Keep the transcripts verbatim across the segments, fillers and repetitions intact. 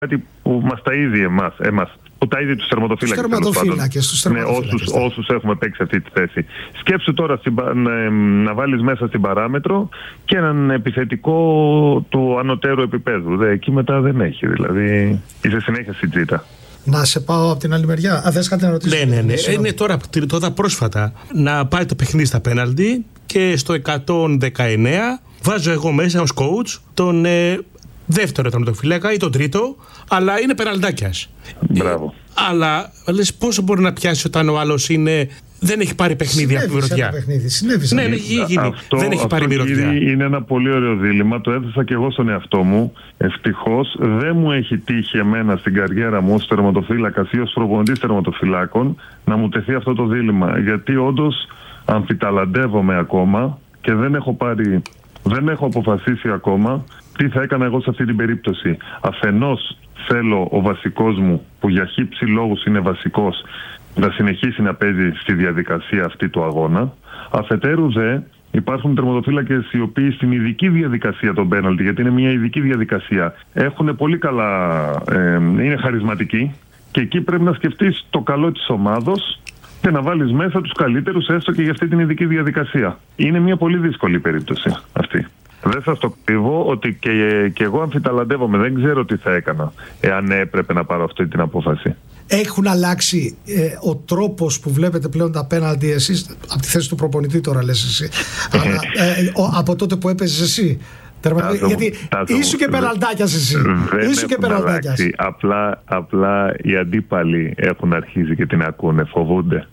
κάτι που μας ταΐζει εμάς, εμάς που ταΐζει τους τερματοφύλακες. Τους ναι, όσους, όσους έχουμε παίξει αυτή τη θέση. Σκέψου τώρα στην, να, να βάλεις μέσα στην παράμετρο και έναν επιθετικό του ανωτέρου επίπεδου. Δε, εκεί μετά δεν έχει, δηλαδή είσαι συνέχεια στην τζίτα. Να σε πάω από την άλλη μεριά. Α, θες κάτι να ρωτήσεις? Ναι, ναι, ναι. Είναι τώρα, τώρα πρόσφατα να πάει το παιχνίδι στα πέναλτι και στο εκατόν δεκαεννέα βάζω εγώ μέσα ως coach τον ε, δεύτερο τερματοφύλακα ή τον τρίτο, αλλά είναι πεναλτάκιας. Μπράβο. Ε, αλλά λες πόσο μπορεί να πιάσει όταν ο άλλος είναι... Δεν έχει πάρει παιχνίδι από τη μυρωδιά. Συνέβη. Ναι, ναι, γίνει. Αυτό, δεν έχει αυτό, πάρει μυρωδιά. Είναι ένα πολύ ωραίο δίλημμα. Το έθεσα και εγώ στον εαυτό μου. Ευτυχώς δεν μου έχει τύχει εμένα στην καριέρα μου ως τερματοφύλακας ή ως προπονητής τερματοφυλάκων να μου τεθεί αυτό το δίλημμα. Γιατί όντως αμφιταλαντεύομαι ακόμα και δεν έχω πάρει, δεν έχω αποφασίσει ακόμα τι θα έκανα εγώ σε αυτή την περίπτωση. Αφενός θέλω ο βασικός μου, που για χύψη λόγους είναι βασικός, να συνεχίσει να παίζει στη διαδικασία αυτή του αγώνα. Αφετέρου δε υπάρχουν τερματοφύλακες οι οποίοι στην ειδική διαδικασία των πέναλτι, γιατί είναι μια ειδική διαδικασία, έχουν πολύ καλά, ε, είναι χαρισματικοί και εκεί πρέπει να σκεφτείς το καλό της ομάδος και να βάλεις μέσα τους καλύτερους έστω και για αυτή την ειδική διαδικασία. Είναι μια πολύ δύσκολη περίπτωση αυτή. Δεν σας το κρύβω ότι και, και εγώ αμφιταλαντεύομαι, δεν ξέρω τι θα έκανα εάν έπρεπε να πάρω αυτή την απόφαση. Έχουν αλλάξει ε, ο τρόπος που βλέπετε πλέον τα πέναλτι εσείς, από τη θέση του προπονητή τώρα λες εσύ, αλλά, ε, ο, από τότε που έπαιζες εσύ. Τερμα... Γιατί ήσου και πεναλτάκιας εσύ. Ήσου και πεναλτάκιας. Απλά, απλά οι αντίπαλοι έχουν αρχίσει και την ακούνε, φοβούνται.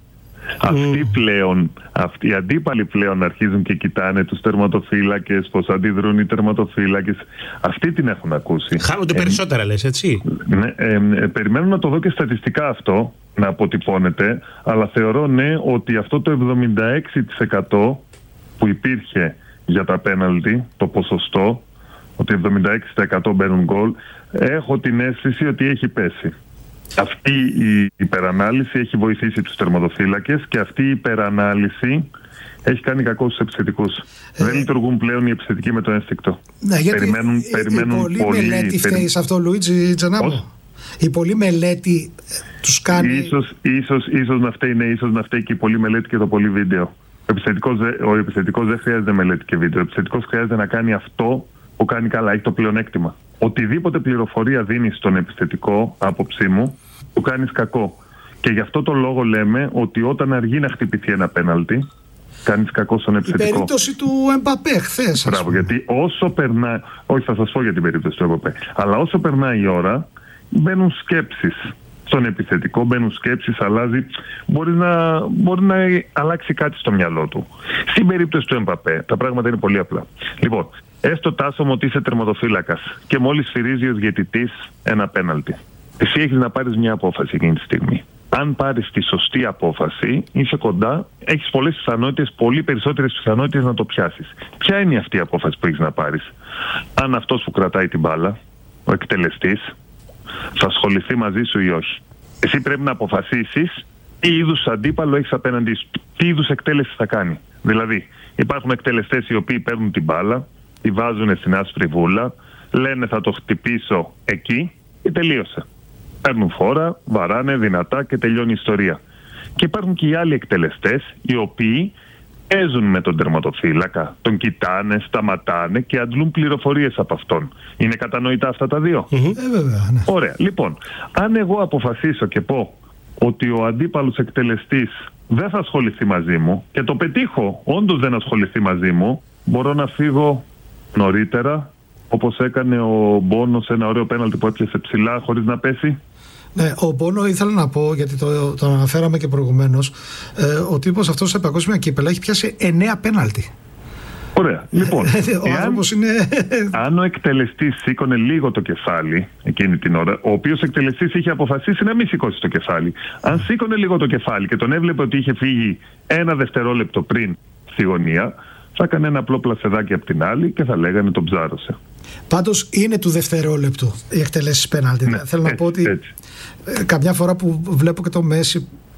Αυτοί πλέον, αυτοί οι αντίπαλοι πλέον αρχίζουν και κοιτάνε τους τερματοφύλακες, πώς αντιδρούν οι τερματοφύλακες. Αυτοί την έχουν ακούσει. Χάνονται ε, περισσότερα λες, έτσι. Ναι, ε, ε, περιμένω να το δω και στατιστικά αυτό, να αποτυπώνεται, αλλά θεωρώ ναι ότι αυτό το εβδομήντα έξι τοις εκατό που υπήρχε για τα πέναλτι, το ποσοστό, ότι εβδομήντα έξι τοις εκατό μπαίνουν γκολ, έχω την αίσθηση ότι έχει πέσει. Αυτή η υπερανάλυση έχει βοηθήσει τους τερματοφύλακες και αυτή η υπερανάλυση έχει κάνει κακό στους επιθετικούς. Ε, Δεν λειτουργούν πλέον οι επιθετικοί με το ένστικτο. Ναι, γιατί περιμένουν, η, περιμένουν η πολλή πολύ... μελέτη φταίει περι... σε αυτό, Λουίτζι Τζανάμο. Η πολλή μελέτη τους κάνει... Ίσως, ίσως, ίσως να φταίει, ναι, ίσως να φταίει και η πολλή μελέτη και το πολύ βίντεο. Ο επιθετικός, ο επιθετικός δεν χρειάζεται μελέτη και βίντεο. Ο επιθετικός χρειάζεται να κάνει αυτό που κάνει καλά, έχει το πλεονέκτημα. Οτιδήποτε πληροφορία δίνεις στον επιθετικό, άποψή μου, του κάνεις κακό. Και γι' αυτό το λόγο λέμε ότι όταν αργεί να χτυπηθεί ένα πέναλτι, κάνεις κακό στον επιθετικό. Η περίπτωση του Εμπαπέ χθες. Μπράβο, γιατί όσο περνάει. Όχι, θα σας πω για την περίπτωση του Εμπαπέ. Αλλά όσο περνάει η ώρα, μπαίνουν σκέψεις στον επιθετικό, μπαίνουν σκέψεις, αλλάζει. Μπορεί να, μπορεί να αλλάξει κάτι στο μυαλό του. Στην περίπτωση του Εμπαπέ, τα πράγματα είναι πολύ απλά. Λοιπόν, έστω Τάσο μου ότι είσαι τερματοφύλακας και μόλις σφυρίζει ο διαιτητής ένα πέναλτι. Εσύ έχεις να πάρεις μια απόφαση εκείνη τη στιγμή. Αν πάρεις τη σωστή απόφαση, είσαι κοντά, έχεις πολλές πιθανότητες, πολύ περισσότερες πιθανότητες να το πιάσεις. Ποια είναι αυτή η απόφαση που έχεις να πάρεις? Αν αυτός που κρατάει την μπάλα, ο εκτελεστής, θα ασχοληθεί μαζί σου ή όχι. Εσύ πρέπει να αποφασίσεις τι είδους αντίπαλο έχεις απέναντί σου, τι είδους εκτέλεση θα κάνει. Δηλαδή, υπάρχουν εκτελεστές οι οποίοι παίρνουν την μπάλα, τη βάζουν στην άσπρη βούλα, λένε θα το χτυπήσω εκεί και τελείωσε. Παίρνουν φόρα, βαράνε δυνατά και τελειώνει η ιστορία. Και υπάρχουν και οι άλλοι εκτελεστές οι οποίοι παίζουν με τον τερματοφύλακα, τον κοιτάνε, σταματάνε και αντλούν πληροφορίες από αυτόν. Είναι κατανοητά αυτά τα δύο? Mm-hmm. Ε, βέβαια, ναι. Ωραία. Λοιπόν, αν εγώ αποφασίσω και πω ότι ο αντίπαλος εκτελεστής δεν θα ασχοληθεί μαζί μου και το πετύχω, όντως δεν ασχοληθεί μαζί μου, μπορώ να φύγω νωρίτερα, όπως έκανε ο Μπόνο σε ένα ωραίο πέναλτι που έπιασε ψηλά χωρίς να πέσει. Ναι, ο Μπόνο ήθελα να πω, γιατί το, το αναφέραμε και προηγουμένως, ε, ο τύπος αυτός σε παγκόσμια κύπελα έχει πιάσει εννέα πέναλτι. Ωραία. Λοιπόν, ο εάν, είναι... αν ο εκτελεστής σήκωνε λίγο το κεφάλι εκείνη την ώρα, ο οποίος εκτελεστής είχε αποφασίσει να μην σηκώσει το κεφάλι. Αν σήκωνε λίγο το κεφάλι και τον έβλεπε ότι είχε φύγει ένα δευτερόλεπτο πριν στη γωνία, θα έκανε ένα απλό πλασεδάκι από την άλλη και θα λέγανε τον ψάρωσε. Πάντως είναι του δευτερόλεπτου οι εκτελέσεις πέναλτι. Ναι, θέλω έτσι, να πω ότι έτσι. καμιά φορά που βλέπω και το Μέση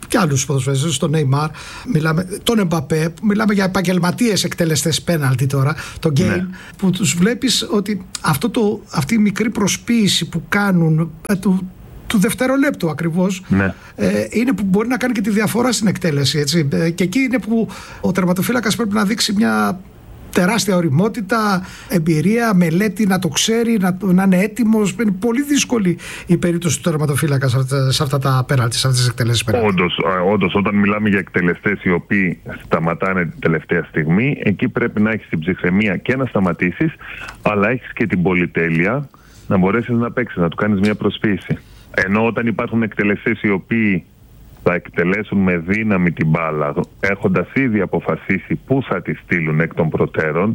και άλλους ποδοσφαιριστές, τον Neymar, μιλάμε, τον Εμπαπέ, μιλάμε για επαγγελματίες εκτελεστές πέναλτι τώρα, τον Game, ναι. που τους βλέπεις ότι αυτό το, αυτή η μικρή προσποίηση που κάνουν ε, του, του δευτερολέπτου ακριβώς, ναι. ε, είναι που μπορεί να κάνει και τη διαφορά στην εκτέλεση, έτσι. Ε, και εκεί είναι που ο τερματοφύλακας πρέπει να δείξει μια τεράστια οριμότητα, εμπειρία, μελέτη, να το ξέρει, να, να είναι έτοιμος. Είναι πολύ δύσκολη η περίπτωση του τερματοφύλακα σε αυτά, σε αυτά τα πέναλτι, σε αυτές τις εκτελέσεις πέναλτι. Όντως, όντως, όταν μιλάμε για εκτελεστές οι οποίοι σταματάνε την τελευταία στιγμή, εκεί πρέπει να έχεις την ψυχραιμία και να σταματήσεις, αλλά έχεις και την πολυτέλεια να μπορέσεις να παίξεις, να του κάνεις μια προσποίηση. Ενώ όταν υπάρχουν εκτελεστές οι οποίοι θα εκτελέσουν με δύναμη την μπάλα, έχοντας ήδη αποφασίσει πού θα τη στείλουν εκ των προτέρων,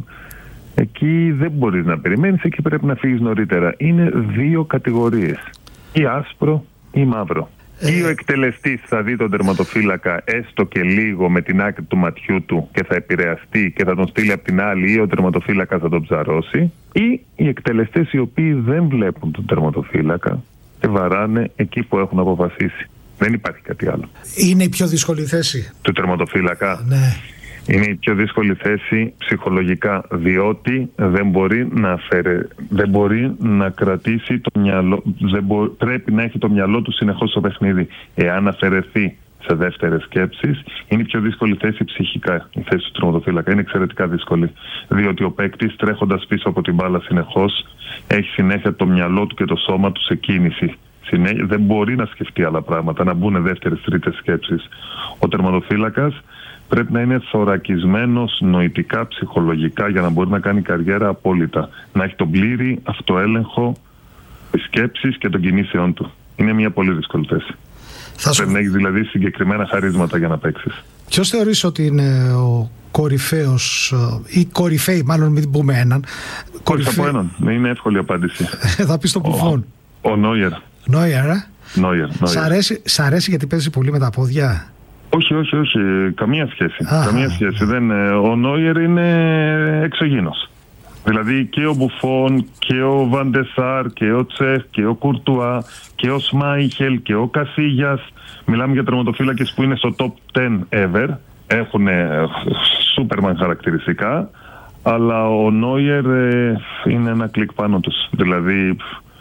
εκεί δεν μπορείς να περιμένεις, εκεί πρέπει να φύγεις νωρίτερα. Είναι δύο κατηγορίες, ή άσπρο ή μαύρο. Ε... Ή ο εκτελεστής θα δει τον τερματοφύλακα έστω και λίγο με την άκρη του ματιού του και θα επηρεαστεί και θα τον στείλει από την άλλη, ή ο τερματοφύλακας θα τον ψαρώσει, ή οι εκτελεστές οι οποίοι δεν βλέπουν τον τερματοφύλακα και βαράνε εκεί που έχουν αποφασίσει. Δεν υπάρχει κάτι άλλο. Είναι η πιο δύσκολη θέση του τερματοφύλακα. Ναι. Είναι η πιο δύσκολη θέση ψυχολογικά, διότι δεν μπορεί να αφαιρε, δεν μπορεί να κρατήσει το μυαλό, δεν μπο, πρέπει να έχει το μυαλό του συνεχώς στο παιχνίδι. Εάν αφαιρεθεί σε δεύτερες σκέψεις, είναι η πιο δύσκολη θέση ψυχικά, η θέση του τερματοφύλακα. Είναι εξαιρετικά δύσκολη, διότι ο παίκτης, τρέχοντας πίσω από την μπάλα συνεχώς, έχει συνέχεια το μυαλό του και το σώμα του σε κίνηση. Δεν μπορεί να σκεφτεί άλλα πράγματα, να μπουν δεύτερες, τρίτες σκέψεις. Ο τερματοφύλακας πρέπει να είναι θωρακισμένος νοητικά, ψυχολογικά, για να μπορεί να κάνει καριέρα απόλυτα. Να έχει τον πλήρη αυτοέλεγχο της σκέψης και των κινήσεών του. Είναι μια πολύ δύσκολη θέση. Θα πρέπει σου... να έχει δηλαδή συγκεκριμένα χαρίσματα για να παίξεις. Ποιος θεωρείς ότι είναι ο κορυφαίος, ή κορυφαίοι, μάλλον μην πούμε έναν. Κορυφαίοι από έναν. Είναι εύκολη απάντηση. Θα πεις το Μπουφόν. Ο Νόιερ. Νόιερ, ε? Νόιερ, Σ' αρέσει, σ' αρέσει γιατί παίζει πολύ με τα πόδια? Όχι, όχι, όχι. Καμία σχέση. Α, καμία σχέση. Δεν, ο Νόιερ είναι εξωγήινος. Δηλαδή και ο Μπουφόν και ο Βαντεσάρ και ο Τσέχ και ο Κουρτουά και ο Σμάιχελ και ο Κασίγιας. Μιλάμε για τερματοφύλακες που είναι στο top ten ever. Έχουν σούπερμαν χαρακτηριστικά. Αλλά ο Νόιερ ε, είναι ένα κλικ πάνω τους. Δηλαδή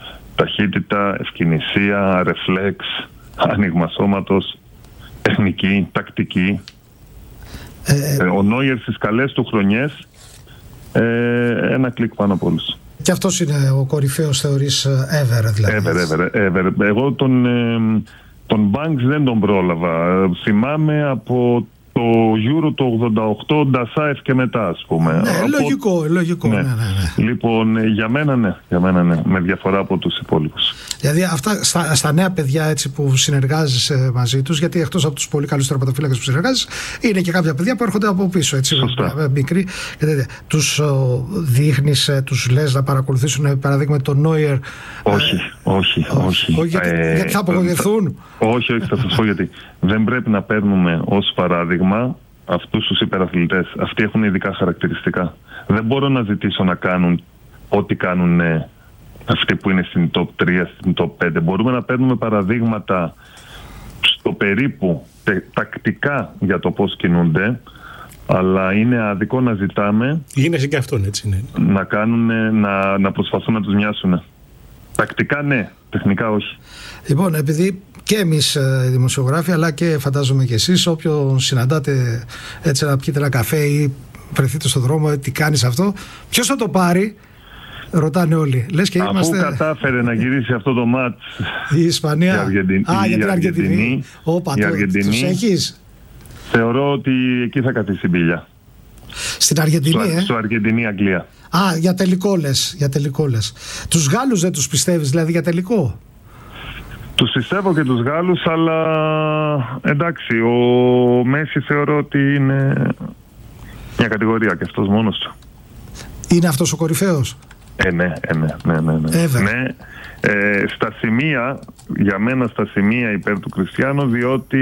ταχύτητα, ευκαινησία, ρεφλέξ, άνοιγμα σώματος, τεχνική, τακτική. Ε, ο Νόιερ στις καλές του χρονιές, ε, ένα κλικ πάνω από όλους. Και αυτός είναι ο κορυφαίος, θεωρείς, ever δηλαδή? Ever, ever, ever. Εγώ τον, ε, τον Banks δεν τον πρόλαβα. Θυμάμαι από το Euro το ογδόντα οκτώ, Ντασάεφ και μετά, ας πούμε. Ναι, από... λογικό, λογικό. Ναι. Ναι, ναι, ναι. Λοιπόν, για μένα ναι, για μένα ναι, με διαφορά από τους υπόλοιπους. Δηλαδή αυτά στα, στα νέα παιδιά, έτσι, που συνεργάζεσαι μαζί τους, γιατί εκτός από τους πολύ καλούς τερματοφύλακες που συνεργάζεσαι, είναι και κάποια παιδιά που έρχονται από πίσω, έτσι, μικροί. Τους δείχνεις, τους λες να παρακολουθήσουν, παραδείγμα, τον Νόιερ? Όχι, όχι, όχι. όχι γιατί, ε, γιατί θα απογοητευτούν. Όχι, όχι, θα σας πω γιατί. Δεν πρέπει να παίρνουμε ως παράδειγμα αυτούς τους υπεραθλητές. Αυτοί έχουν ειδικά χαρακτηριστικά. Δεν μπορώ να ζητήσω να κάνουν ό,τι κάνουν ε, αυτοί που είναι στην top τρία, στην top πέντε. Μπορούμε να παίρνουμε παραδείγματα στο περίπου τε, τακτικά για το πώς κινούνται, αλλά είναι αδικό να ζητάμε. Γίνεσαι και αυτόν, έτσι είναι. Να, κάνουν, να, να προσπαθούν να τους μοιάσουν. Τακτικά ναι, τεχνικά όχι. Λοιπόν, επειδή και εμείς οι δημοσιογράφοι, αλλά και φαντάζομαι και εσείς, όποιον συναντάτε έτσι να πιείτε ένα καφέ ή βρεθείτε στον δρόμο, τι κάνεις αυτό, ποιος θα το πάρει, ρωτάνε όλοι. Λες και αφού είμαστε... κατάφερε να γυρίσει αυτό το μάτς η Ισπανία, η Αργεντινή, α, για την Αργεντινή, Όπα, η Αργεντινή, τους έχεις? Θεωρώ ότι εκεί θα κατήσει μπίλια. Στην Αργεντινή, στο, ε? Στο Αργεντινή-Αγγλία. Α, για τελικό λες, για τελικό λες. Τους Γάλλους δεν τους πιστεύεις δηλαδή για τελικό? Τους πιστεύω και τους Γάλλους, αλλά εντάξει, ο Μέση θεωρώ ότι είναι μια κατηγορία και αυτός μόνος του. Είναι αυτός ο κορυφαίος? Ε, ναι, ε, ναι, ναι, ναι, ναι. ναι. Ε, στα σημεία, για μένα στα σημεία υπέρ του Κριστιάνο, διότι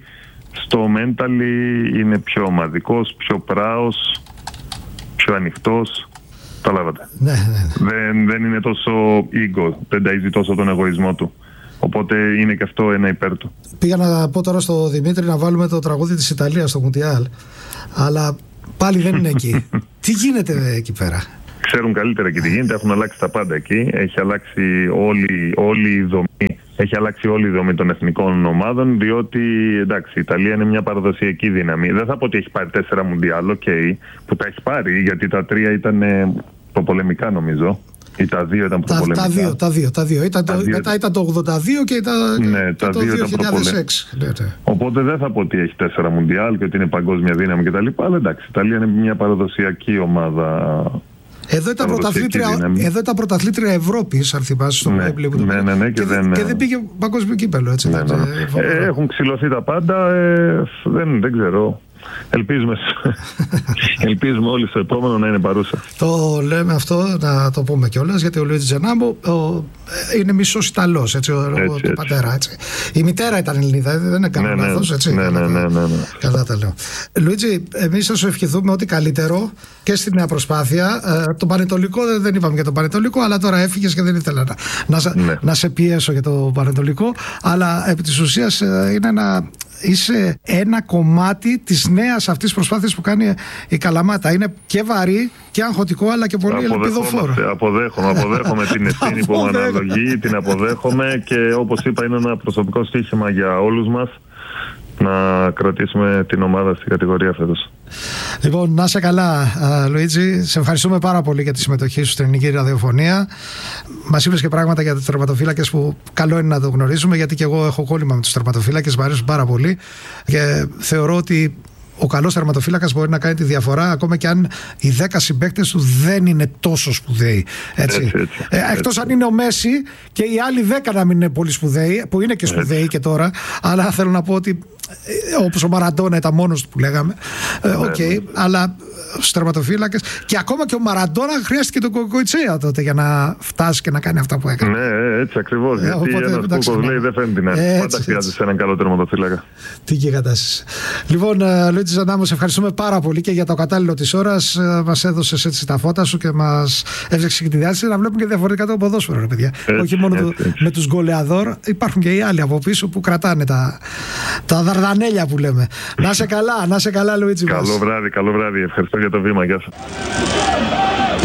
στο mentally είναι πιο ομαδικός, πιο πράος, πιο ανοιχτός. Καταλάβατε. Ναι, ναι, ναι. Δεν, δεν είναι τόσο ego, δεν ταΐζει τόσο τον εγωισμό του. Οπότε είναι και αυτό ένα υπέρ του. Πήγα να πω τώρα στο Δημήτρη να βάλουμε το τραγούδι της Ιταλίας στο Μουντιάλ, αλλά πάλι δεν είναι εκεί. Τι γίνεται εκεί πέρα? Ξέρουν καλύτερα και τι γίνεται, έχουν αλλάξει τα πάντα εκεί. Έχει αλλάξει όλη, όλη η δομή. Έχει αλλάξει όλη η δομή των εθνικών ομάδων, διότι εντάξει, η Ιταλία είναι μια παραδοσιακή δύναμη. Δεν θα πω ότι έχει πάρει τέσσερα Μουντιάλ, okay, που τα έχει πάρει, γιατί τα τρία ήταν προπολεμικά νομίζω. Ή τα δύο ήταν προπολεμικά. Τα, τα δύο, τα δύο, τα δύο. Ήταν τα το, δύο. Μετά ήταν το ογδόντα δύο και, ήταν, ναι, και το δύο χιλιάδες έξι. Οπότε δεν θα πω ότι έχει τέσσερα Μουντιάλ και ότι είναι παγκόσμια δύναμη κτλ. Αλλά εντάξει, η Ιταλία είναι μια παραδοσιακή ομάδα. Εδώ ήταν πρωταθλήτρια, εδώ ήταν πρωταθλήτρια Ευρώπης, αν θυμάσαι, στο ναι, Wembley που το ναι, ναι, ναι, και, και, δεν, και δεν πήγε παγκόσμιο κύπελλο, έτσι. Ναι, ναι, ναι. Ε, έχουν ξυλωθεί τα πάντα, ε, δεν, δεν ξέρω. Ελπίζουμε, ελπίζουμε όλοι στο επόμενο να είναι παρούσα. Το λέμε αυτό, να το πούμε κιόλας, γιατί ο Λουίτζι Τζενάμπο είναι μισός Ιταλός, έτσι, ο, έτσι, το πατέρα, έτσι. Η μητέρα ήταν Ελληνίδα, δεν έκανε ναι, λάθος, έτσι. Ναι, ναι, ναι, ναι, ναι. Καλά τα λέω. Λουίτζι, εμείς θα σου ευχηθούμε ό,τι καλύτερο και στη νέα προσπάθεια. Ε, το Πανετολικό, δεν είπαμε για το Πανετολικό, αλλά τώρα έφυγες και δεν ήθελα να, να, ναι. να σε πιέσω για το Πανετολικό. Αλλά επί της ουσίας είναι ένα, είσαι ένα κομμάτι της νέας αυτής προσπάθειας που κάνει η Καλαμάτα. Είναι και βαρύ και αγχωτικό, αλλά και πολύ ελπιδοφόρο. Αποδέχομαι, αποδέχομαι την ευθύνη που μου αναλογεί, την αποδέχομαι και όπως είπα είναι ένα προσωπικό στοίχημα για όλους μας να κρατήσουμε την ομάδα στην κατηγορία φέτος. Λοιπόν, να είσαι καλά, Λουίτζι. Σε ευχαριστούμε πάρα πολύ για τη συμμετοχή σου στην ελληνική ραδιοφωνία. Μας είπες και πράγματα για τους τερματοφύλακες που καλό είναι να το γνωρίζουμε, γιατί και εγώ έχω κόλλημα με τους τερματοφύλακες, μου αρέσουν πάρα πολύ και θεωρώ ότι ο καλός τερματοφύλακας μπορεί να κάνει τη διαφορά ακόμα και αν οι δέκα συμπαίκτες του δεν είναι τόσο σπουδαίοι. Έτσι. Έτσι, έτσι, ε, εκτός έτσι. αν είναι ο Μέση και οι άλλοι δέκα να μην είναι πολύ σπουδαίοι, που είναι και σπουδαίοι έτσι. και τώρα, αλλά θέλω να πω ότι όπως ο Μαραντόνα ήταν μόνος του που λέγαμε, ε, okay, αλλά στους τερματοφύλακες και ακόμα και ο Μαραντόνα χρειάστηκε τον Κοκοϊτσέα τότε για να φτάσει και να κάνει αυτά που έκανε. Ναι, έτσι ακριβώς. Ε, γιατί οπότε, ένας εντάξει, που λέει δεν φαίνεται να είναι. Πάντα χρειάζεται έναν καλό τερματοφύλακα. Τι και κατάσταση. Λοιπόν, Λουίτζι Τζενάμπο, σε ευχαριστούμε πάρα πολύ και για το κατάλληλο της ώρας. Μας έδωσες έτσι τα φώτα σου και μας έβγαξε και τη διάθεση να βλέπουμε και διαφορετικά το ποδόσφαιρο, ρε παιδιά. Έτσι, όχι μόνο έτσι, το, έτσι. με τους γκολεαδόρ, υπάρχουν και οι άλλοι από πίσω που κρατάνε τα, τα δαρδανέλια που λέμε. Να σε καλά, να σε καλά, Λουίτζι. Καλό βράδυ, καλό βράδυ. Ευχαριστώ για το βήμα. Γεια σας.